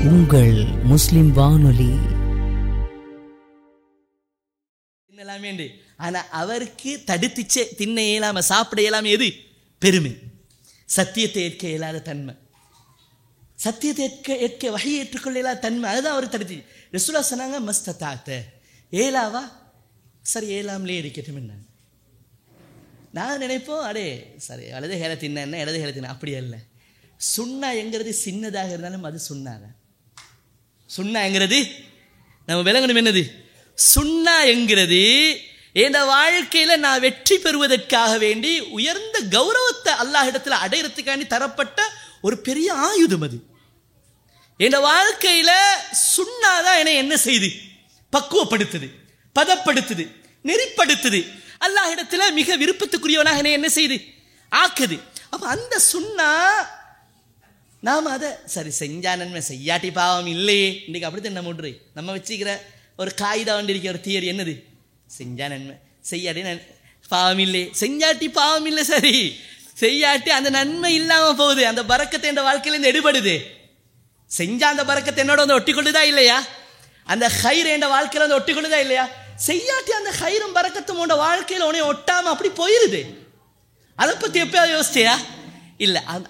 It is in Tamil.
உங்கள் முஸ்லிம் வானொலி. தின்னலாமே ஆனா அவருக்கு தடுத்துச்சே தின்ன இயலாம சாப்பிட இயலாம எது? பெருமை, சத்தியத்தை ஏற்க இயலாத தன்மை, சத்தியத்தை ஏற்க வகையை ஏற்றுக்கொள்ள இயலாத தன்மை, அதுதான் அவர் தடுத்து. ரசூலுல்லாஹ் சொன்னாங்க மஸ்ததாத்த, ஏலாவா சரி ஏலாமலே இருக்கட்டும் என்ன. நான் நினைப்போம் அடே சரி வலது ஹேல தின்ன இடது ஹேல தின்ன, அப்படி அல்ல. சுன்னா என்கிறது சின்னதாக இருந்தாலும் அது சுன்னாதான். சுன்னா என்கிறது நம்ம விளங்கணும் என்னது? சுன்னா என்கிறது என் வாழ்க்கையில் நான் வெற்றி பெறுவதற்காக வேண்டி உயர்ந்த கௌரவத்தை அல்லாஹ்விடத்தில் அடையிறதுக்காண்டி தரப்பட்ட ஒரு பெரிய ஆயுதம். அது என் வாழ்க்கையில் சுன்னாதான் என்னை என்ன செய்து பக்குவப்படுத்துது, பதப்படுத்துது, நெறிப்படுத்துது, அல்லாஹ்விடத்தில் மிக விருப்பத்துக்குரியவனாக என்னை என்ன செய்து ஆக்குது. அப்போ அந்த சுன்னா நாம் அதை சரி செஞ்சா நன்மை செய்யாட்டி பாவம் இல்லையே. இன்றைக்கு அப்படித்தான் நம்ம ஒன்று நம்ம வச்சுக்கிற ஒரு காகிதா வண்டி இருக்கிற ஒரு தியரி என்னது? செஞ்சா நன்மை செய்யாட்டி பாவம் இல்லை, செஞ்சாட்டி பாவம் இல்லை. சரி செய்யாட்டி அந்த நன்மை இல்லாமல் போகுது, அந்த பரக்கத்தை என் வாழ்க்கையிலேருந்து எடுபடுது. செஞ்சா அந்த பரக்கத்தை என்னோட வந்து ஒட்டி கொள்ளுதா இல்லையா? அந்த ஹைர் என் வாழ்க்கையில் வந்து ஒட்டி கொள்ளுதா இல்லையா? செய்யாட்டி அந்த ஹைரும் பரக்கத்தும் உன்னோட வாழ்க்கையில் உன்னை ஒட்டாமல் அப்படி போயிருது. அதை பற்றி எப்பயாவது யோசிச்சியா? இல்லை.